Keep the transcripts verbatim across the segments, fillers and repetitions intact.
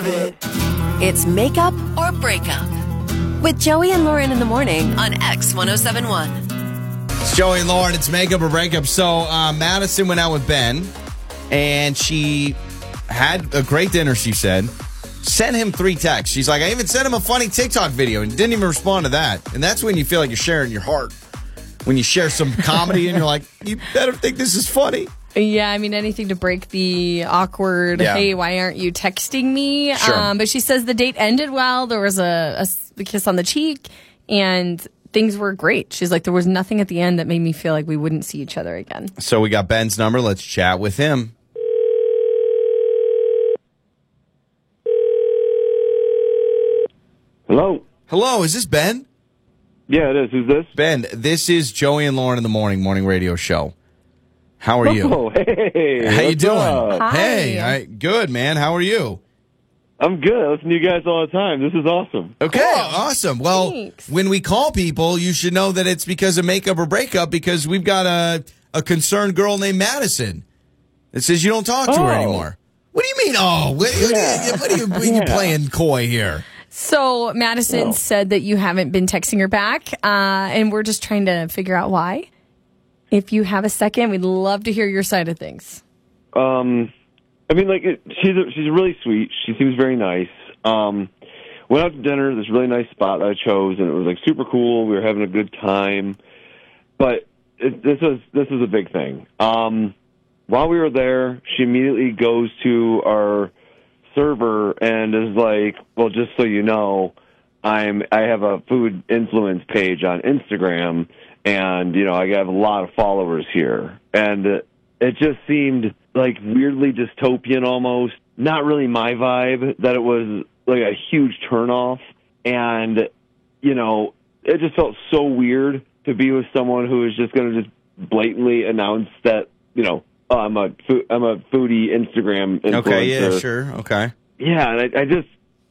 it. It's Makeup or Breakup with Joey and Lauren in the morning on X ten seventy-one. It's Joey and Lauren. It's Makeup or Breakup. So uh, Madison went out with Ben, and she had a great dinner, she said. Sent him three texts. She's like, I even sent him a funny TikTok video and didn't even respond to that. And that's when you feel like you're sharing your heart. When you share some comedy and you're like, you better think this is funny. Yeah, I mean, anything to break the awkward, Yeah. hey, why aren't you texting me? Sure. Um, but she says the date ended well. There was a, a s- a kiss on the cheek, and things were great. She's like, there was nothing at the end that made me feel like we wouldn't see each other again. So we got Ben's number. Let's chat with him. Hello. Hello, is this Ben? Yeah, it is. Who's this? Ben, this is Joey and Lauren in the morning, morning radio show. How are you? Oh, hey. How you what's doing? up? Hi. Hey, I, good, man. How are you? I'm good. I listen to you guys all the time. This is awesome. Okay, awesome. Well, Thanks. when we call people, you should know that it's because of makeup or breakup because we've got a, a concerned girl named Madison that says you don't talk to her Oh. anymore. What do you mean, oh? What, what Yeah. are you, what are you, what are you Yeah. playing coy here? So Madison Oh. said that you haven't been texting her back, uh, and we're just trying to figure out why. If you have a second, we'd love to hear your side of things. Um, I mean, like, it, she's a, she's really sweet. She seems very nice. Um, went out to dinner, this really nice spot that I chose, and it was, like, super cool. We were having a good time. But it, this was this was a big thing. Um, while we were there, she immediately goes to our server and is like, well, just so you know, I'm I have a food influence page on Instagram, and you know I have a lot of followers here, and it just seemed like weirdly dystopian almost. Not really my vibe. That it was like a huge turnoff, and you know it just felt so weird to be with someone who is just going to just blatantly announce that you know. Oh, I'm a fo- I'm a foodie Instagram influencer. Okay, yeah, sure, okay. Yeah, and I, I just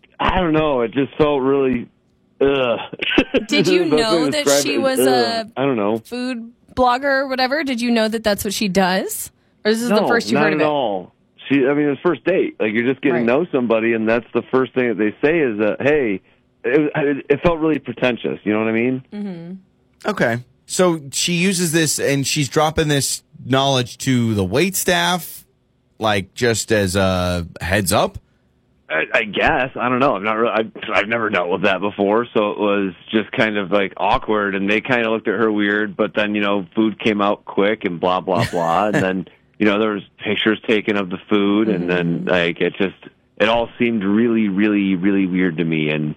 I don't know. It just felt really. Ugh. Did you The best way know to that describe she it is, was ugh. a I don't know. food blogger or whatever? Did you know that that's what she does? Or is this No, the first you not heard of at it? all. She, I mean, it's first date. Like you're just getting Right. to know somebody, and that's the first thing that they say is that, hey, it, it, it felt really pretentious. You know what I mean? Mm-hmm. Okay. So she uses this and she's dropping this knowledge to the wait staff, like just as a heads up? I, I guess I don't know. I'm not. Really, I've, I've never dealt with that before, so it was just kind of like awkward. And they kind of looked at her weird. But then you know, food came out quick and blah blah blah. And then you know, there was pictures taken of the food, and then like it just it all seemed really really really weird to me. And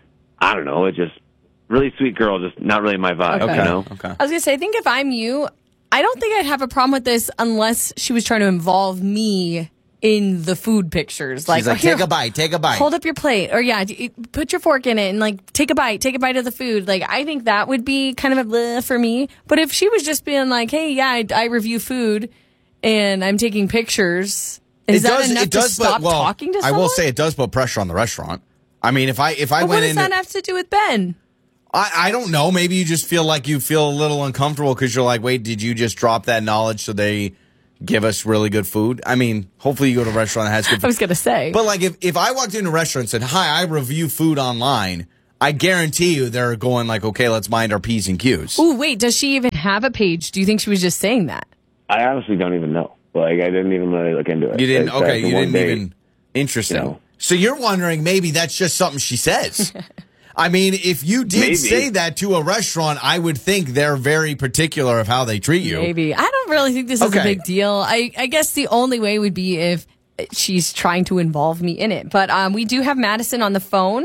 I don't know. It just really sweet girl, just not really my vibe. Okay. You know. Okay. I was going to say, I think if I'm you, I don't think I'd have a problem with this unless she was trying to involve me in the food pictures. Like, She's like, "Oh, here, take a bite, take a bite. hold up your plate. Or, yeah, d- put your fork in it and, like, take a bite. Take a bite of the food. Like, I think that would be kind of a bleh for me. But if she was just being like, hey, yeah, I, I review food and I'm taking pictures, is It that does- enough it does to stop put- well, talking to I someone? will say it does put pressure on the restaurant. I mean, if I if I But what went does in, that have to do with Ben? I, I don't know. Maybe you just feel like you feel a little uncomfortable because you're like, wait, did you just drop that knowledge so they give us really good food? I mean, hopefully you go to a restaurant that has good food. I was going to say. But like if, if I walked into a restaurant and said, hi, I review food online, I guarantee you they're going like, okay, let's mind our P's and Q's. Ooh, wait, does she even have a page? Do you think she was just saying that? I honestly don't even know. Like I didn't even really look into it. You didn't, Like, okay, that you one didn't day- even, interesting. you know. So you're wondering maybe that's just something she says. I mean, if you did Maybe. say that to a restaurant, I would think they're very particular of how they treat you. Maybe. I don't really think this is Okay. a big deal. I, I guess the only way would be if she's trying to involve me in it. But um, we do have Madison on the phone,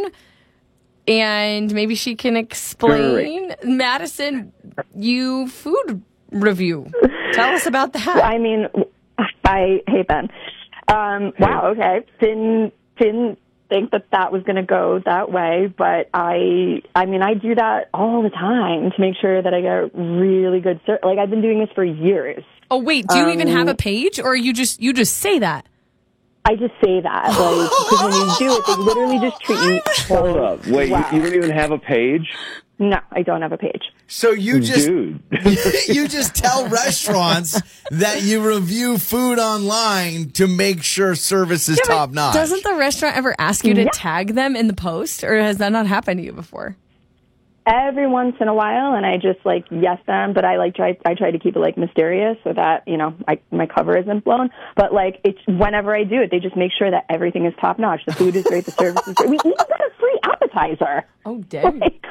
and maybe she can explain. Madison, you food review. Tell us about that. I mean, I hey Ben. Um, wow. Okay. Didn't didn't think that that was going to go that way, but I I mean I do that all the time to make sure that I get really good ser- like I've been doing this for years. Oh, wait, do you even have a Um, page, or you just you just say that? I just say that like because when you do it, they literally just treat you. Hold up. Wait, Wow. you, you don't even have a page? No, I don't have a page. So you just Dude. you just tell restaurants that you review food online to make sure service is top notch. Doesn't the restaurant ever ask you to Yeah. tag them in the post, or has that not happened to you before? Every once in a while, and I just like yes them, but I like try I try to keep it like mysterious so that you know I, my cover isn't blown. But like it's whenever I do it, they just make sure that everything is top notch. The food is great, the service is great. We even got a free appetizer. Oh, dang. Like,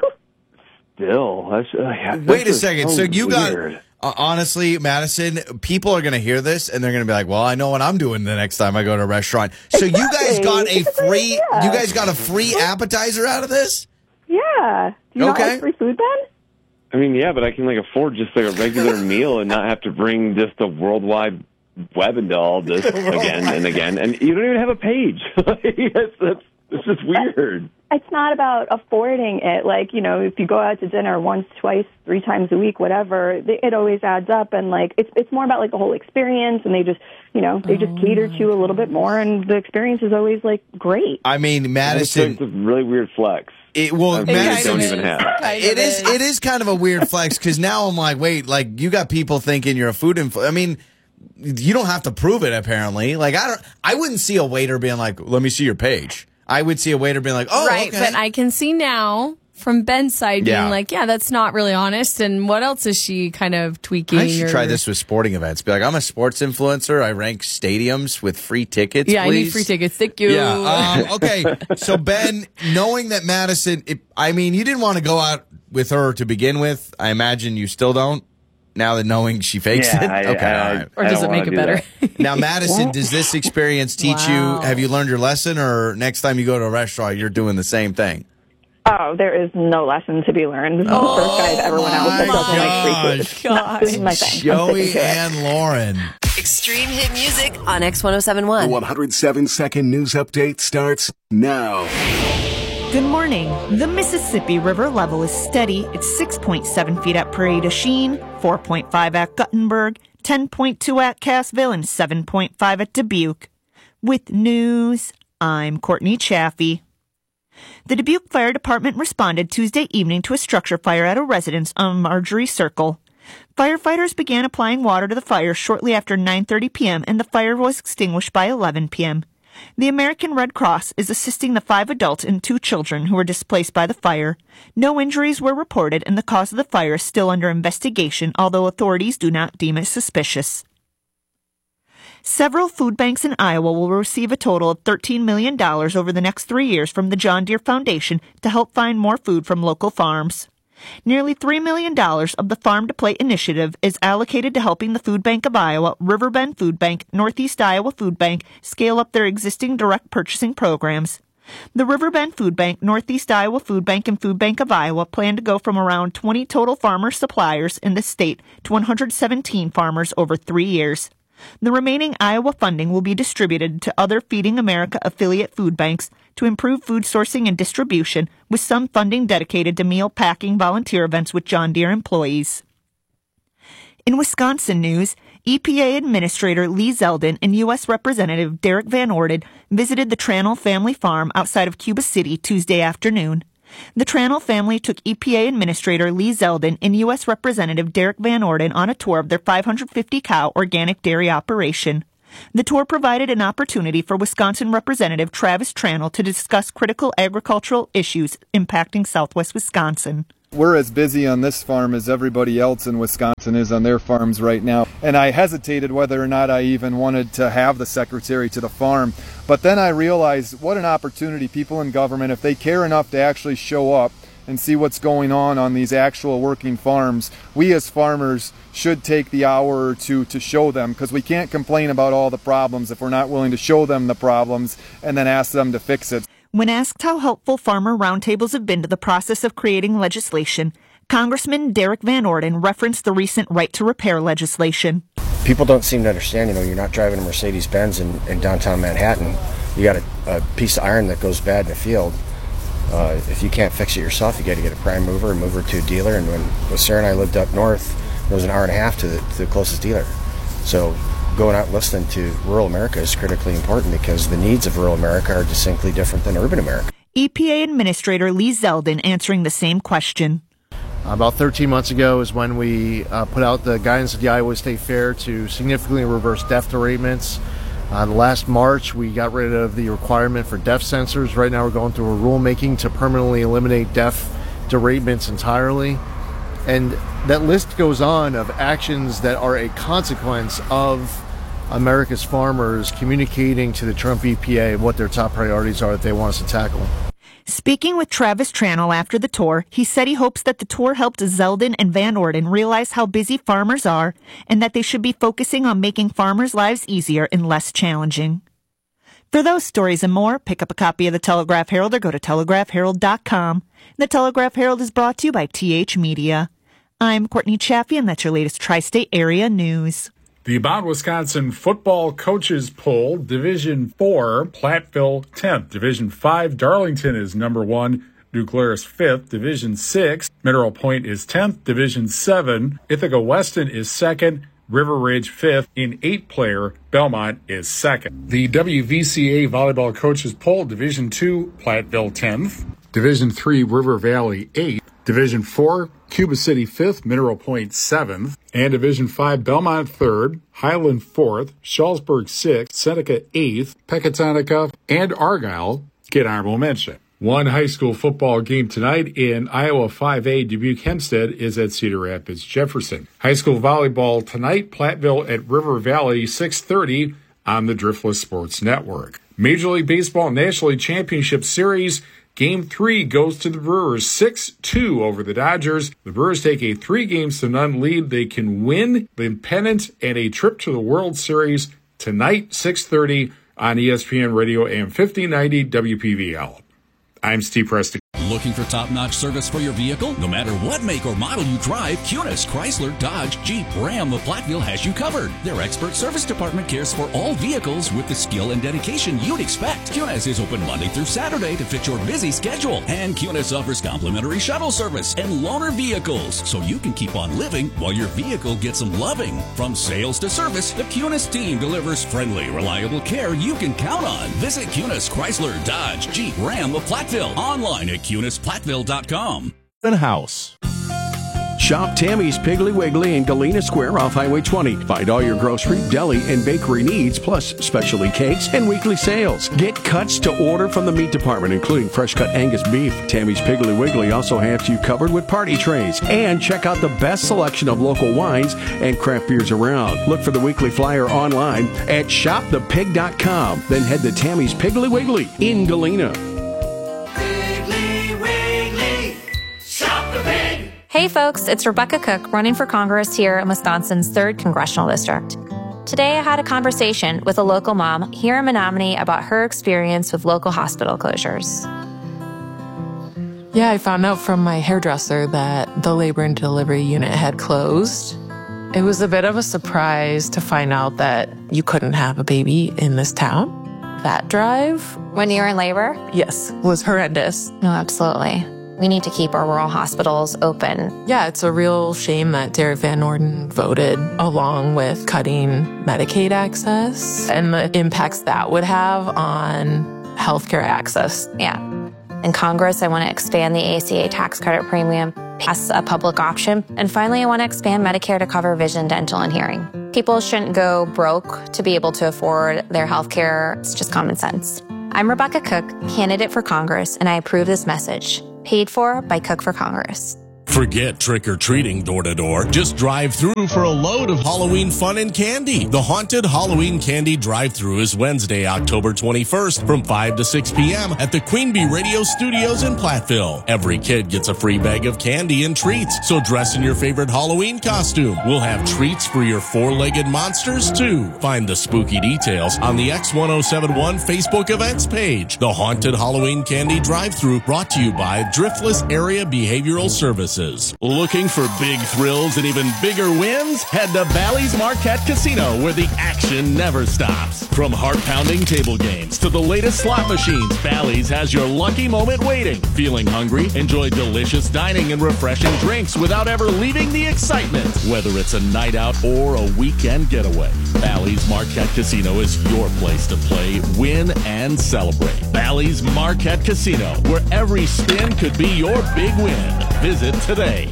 Still, that's, uh, yeah, Wait a that's second. so So you weird. got uh, honestly, Madison, people are going to hear this and they're going to be like, "Well, I know what I'm doing the next time I go to a restaurant." So you guys got a It's a great free idea. you guys got a free appetizer out of this? yeah. Do you not Okay. like free food, Ben? I mean, yeah, but I can like afford just like a regular meal and not have to bring just a worldwide web into all this again and again. And you don't even have a page. that's, that's, it's just weird. It's not about affording it. Like, you know, if you go out to dinner once, twice, three times a week, whatever, it always adds up. And, like, it's it's more about, like, the whole experience. And they just, you know, they just cater to you a little bit more. And the experience is always, like, great. I mean, It's, Madison, it's a really weird flex. it well, I Madison, don't even have. Kind it of is it is kind of a weird flex because now I'm like, wait, like you got people thinking you're a food influ. I mean, you don't have to prove it apparently. Like I don't, I wouldn't see a waiter being like, "Let me see your page." I would see a waiter being like, "Oh, right, okay." but I can see now from Ben's side being Yeah. like, yeah, that's not really honest. And what else is she kind of tweaking? I should or- try this with sporting events. Be like, I'm a sports influencer. I rank stadiums with free tickets. Yeah, please. I need free tickets. Thank you. Yeah. Um, okay. So Ben, knowing that Madison, it, I mean, you didn't want to go out with her to begin with. I imagine you still don't. Now that knowing she fakes Yeah, it. I- Okay. I- all right. or I does don't it make wanna it do better? that. Now, Madison, does this experience teach Wow. you? Have you learned your lesson, or next time you go to a restaurant, you're doing the same thing? Oh, there is no lesson to be learned. This is the first guy I've ever went out with that doesn't like free food. No, this is my thing. I'm Joey sticking to it. and Lauren. Extreme hit music on X one oh seven point The one. one hundred seven second news update starts now. Good morning. The Mississippi River level is steady. It's six point seven feet at Prairie du Chien, four point five at Guttenberg, ten point two at Cassville, and seven point five at Dubuque. With news, I'm Courtney Chaffee. The Dubuque Fire Department responded Tuesday evening to a structure fire at a residence on Marjorie Circle. Firefighters began applying water to the fire shortly after nine thirty p.m., and the fire was extinguished by eleven p.m. The American Red Cross is assisting the five adults and two children who were displaced by the fire. No injuries were reported, and the cause of the fire is still under investigation, although authorities do not deem it suspicious. Several food banks in Iowa will receive a total of thirteen million dollars over the next three years from the John Deere Foundation to help find more food from local farms. Nearly three million dollars of the Farm to Plate initiative is allocated to helping the Food Bank of Iowa, Riverbend Food Bank, Northeast Iowa Food Bank scale up their existing direct purchasing programs. The Riverbend Food Bank, Northeast Iowa Food Bank, and Food Bank of Iowa plan to go from around twenty total farmer suppliers in the state to one hundred seventeen farmers over three years. The remaining Iowa funding will be distributed to other Feeding America affiliate food banks to improve food sourcing and distribution, with some funding dedicated to meal packing volunteer events with John Deere employees. In Wisconsin news, E P A Administrator Lee Zeldin and U S Representative Derek Van Orden visited the Tranel family farm outside of Cuba City Tuesday afternoon. The Tranel family took E P A Administrator Lee Zeldin and U S Representative Derek Van Orden on a tour of their five hundred fifty cow organic dairy operation. The tour provided an opportunity for Wisconsin Representative Travis Tranel to discuss critical agricultural issues impacting southwest Wisconsin. We're as busy on this farm as everybody else in Wisconsin is on their farms right now. And I hesitated whether or not I even wanted to have the secretary to the farm. But then I realized what an opportunity people in government, if they care enough to actually show up and see what's going on on these actual working farms, we as farmers should take the hour or two to show them, because we can't complain about all the problems if we're not willing to show them the problems and then ask them to fix it. When asked how helpful farmer roundtables have been to the process of creating legislation, Congressman Derek Van Orden referenced the recent right to repair legislation. People don't seem to understand, you know, you're not driving a Mercedes-Benz in, in downtown Manhattan. You got a, a piece of iron that goes bad in the field. Uh, if you can't fix it yourself, you got to get a prime mover and move her to a dealer. And when, when Sarah and I lived up north, it was an hour and a half to the, to the closest dealer. So going out and listening to rural America is critically important, because the needs of rural America are distinctly different than urban America. E P A Administrator Lee Zeldin answering the same question. About thirteen months ago is when we uh, put out the guidance of the Iowa State Fair to significantly reverse death deratements. Uh, last March, we got rid of the requirement for death sensors. Right now, we're going through a rulemaking to permanently eliminate death deratements entirely. And that list goes on of actions that are a consequence of America's farmers communicating to the Trump E P A what their top priorities are that they want us to tackle. Speaking with Travis Tranel after the tour, he said he hopes that the tour helped Zeldin and Van Orden realize how busy farmers are and that they should be focusing on making farmers' lives easier and less challenging. For those stories and more, pick up a copy of the Telegraph Herald or go to telegraph herald dot com. The Telegraph Herald is brought to you by T H Media. I'm Courtney Chaffee, and that's your latest Tri-State Area news. The About Wisconsin football coaches poll, Division four, Platteville tenth. Division five, Darlington is number one. New Glarus fifth. Division six, Mineral Point is tenth. Division seven, Ithaca Weston is second. River Ridge fifth. In eight-player, Belmont is second. The W V C A volleyball coaches poll, Division two, Platteville tenth. Division three, River Valley eighth. Division four, Cuba City fifth, Mineral Point seventh, and Division five, Belmont third, Highland fourth, Shullsburg sixth, Seneca eighth, Pecatonica, and Argyle get honorable mention. One high school football game tonight in Iowa five A, Dubuque Hempstead is at Cedar Rapids Jefferson. High school volleyball tonight, Platteville at River Valley, six thirty on the Driftless Sports Network. Major League Baseball National League Championship Series, Game three goes to the Brewers, six two over the Dodgers. The Brewers take a three games to none lead. They can win the pennant and a trip to the World Series tonight, six thirty on E S P N Radio A M fifteen ninety W P V L. I'm Steve Preston. Looking for top-notch service for your vehicle? No matter what make or model you drive, Cunis, Chrysler, Dodge, Jeep, Ram of Platteville has you covered. Their expert service department cares for all vehicles with the skill and dedication you'd expect. Cunis is open Monday through Saturday to fit your busy schedule. And Cunis offers complimentary shuttle service and loaner vehicles, so you can keep on living while your vehicle gets some loving. From sales to service, the Cunis team delivers friendly, reliable care you can count on. Visit Cunis, Chrysler, Dodge, Jeep, Ram of Platteville. Online at cunis platteville dot com. House. Shop Tammy's Piggly Wiggly in Galena Square off Highway twenty. Find all your grocery, deli, and bakery needs, plus specialty cakes and weekly sales. Get cuts to order from the meat department, including fresh-cut Angus beef. Tammy's Piggly Wiggly also has you covered with party trays. And check out the best selection of local wines and craft beers around. Look for the weekly flyer online at shop the pig dot com. Then head to Tammy's Piggly Wiggly in Galena. Hey folks, it's Rebecca Cook running for Congress here in Wisconsin's third Congressional District. Today I had a conversation with a local mom here in Menominee about her experience with local hospital closures. Yeah, I found out from my hairdresser that the labor and delivery unit had closed. It was a bit of a surprise to find out that you couldn't have a baby in this town. That drive, when you're in labor? Yes, was horrendous. No, absolutely. We need to keep our rural hospitals open. Yeah, it's a real shame that Derek Van Orden voted along with cutting Medicaid access and the impacts that would have on healthcare access. Yeah. In Congress, I want to expand the A C A tax credit premium, pass a public option, and finally, I want to expand Medicare to cover vision, dental, and hearing. People shouldn't go broke to be able to afford their healthcare. It's just common sense. I'm Rebecca Cook, candidate for Congress, and I approve this message. Paid for by Cook for Congress. Forget trick-or-treating door-to-door. Just drive through for a load of Halloween fun and candy. The Haunted Halloween Candy Drive-Thru is Wednesday, October twenty-first from five to six p.m. at the Queen Bee Radio Studios in Platteville. Every kid gets a free bag of candy and treats, so dress in your favorite Halloween costume. We'll have treats for your four-legged monsters, too. Find the spooky details on the X ten seventy-one Facebook events page. The Haunted Halloween Candy Drive-Thru, brought to you by Driftless Area Behavioral Services. Looking for big thrills and even bigger wins? Head to Bally's Marquette Casino, where the action never stops. From heart-pounding table games to the latest slot machines, Bally's has your lucky moment waiting. Feeling hungry? Enjoy delicious dining and refreshing drinks without ever leaving the excitement. Whether it's a night out or a weekend getaway, Bally's Marquette Casino is your place to play, win, and celebrate. Bally's Marquette Casino, where every spin could be your big win. Visit today.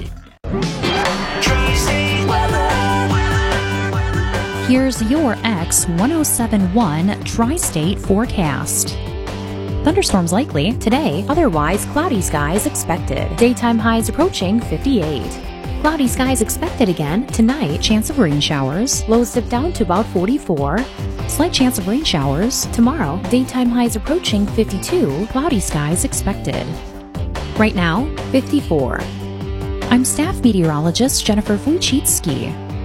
Here's your X one oh seven one Tri-State forecast. Thunderstorms likely today, otherwise cloudy skies expected. Daytime highs approaching fifty-eight. Cloudy skies expected again tonight, chance of rain showers. Lows dip down to about forty-four. Slight chance of rain showers tomorrow. Daytime highs approaching fifty-two. Cloudy skies expected. Right now, fifty-four. I'm staff meteorologist Jennifer Wojcicki.